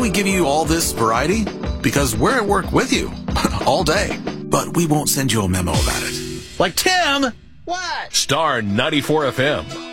we give you all this variety? Because we're at work with you all day, but we won't send you a memo about it. Like, Tim! What? Star 94 FM.